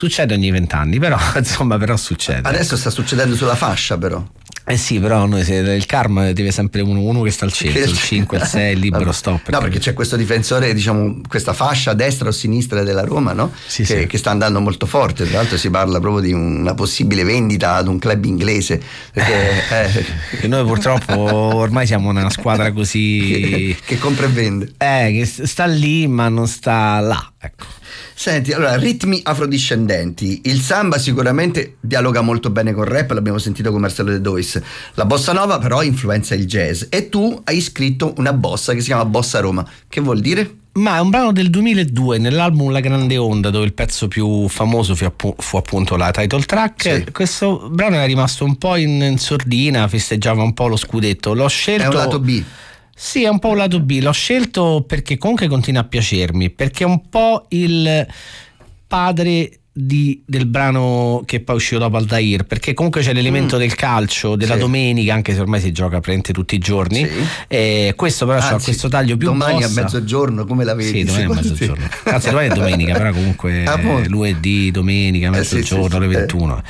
Succede ogni 20 anni, però insomma, però succede. Adesso sta succedendo sulla fascia, però. Eh sì, però noi il karma deve sempre uno che sta al centro, il 5, il 6, il libero stop. No, perché c'è questo difensore, diciamo, questa fascia a destra o sinistra della Roma, no? Sì, che sta andando molto forte. Tra l'altro si parla proprio di una possibile vendita ad un club inglese. Perché noi purtroppo ormai siamo una squadra così che compra e vende. Che sta lì ma non sta là, ecco. Senti, allora, ritmi afrodiscendenti. Il samba sicuramente dialoga molto bene con il rap, l'abbiamo sentito con Marcelo De Dois. La bossa nova però influenza il jazz. E tu hai scritto una bossa che si chiama Bossa Roma. Che vuol dire? Ma è un brano del 2002 nell'album La Grande Onda, dove il pezzo più famoso fu appunto la title track. Sì. Questo brano è rimasto un po' in sordina, festeggiava un po' lo scudetto. L'ho scelto. È un lato B. Sì, è un po' un lato B. L'ho scelto perché comunque continua a piacermi, perché è un po' il padre del brano che poi è uscito dopo Aldair, perché comunque c'è l'elemento del calcio, della domenica, anche se ormai si gioca praticamente tutti i giorni. Questo però c'ha questo taglio più domani bossa. A mezzogiorno, come la vedi? Sì, domani a mezzogiorno. Anzi, domani è domenica, però comunque lunedì, domenica, mezzogiorno, alle 21.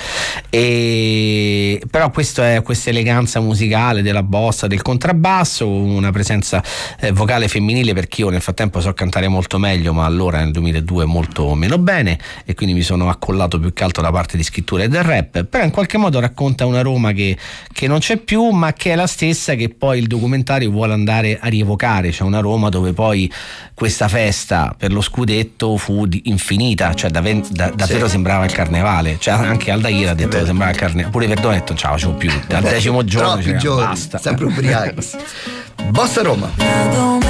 Però questo è questa eleganza musicale della bossa, del contrabbasso, una presenza vocale femminile, perché io nel frattempo so cantare molto meglio, ma allora nel 2002 molto meno bene, e quindi mi sono accollato più che altro la parte di scrittura e del rap. Però in qualche modo racconta una Roma che non c'è più, ma che è la stessa che poi il documentario vuole andare a rievocare. C'è una Roma dove poi questa festa per lo scudetto fu infinita, cioè davvero sembrava il carnevale, cioè anche Aldair ha detto che sembrava il carnevale, pure Verdone ha detto ciao, c'ho più, al 10° giorno basta, sempre ubriachi. Bossa Roma.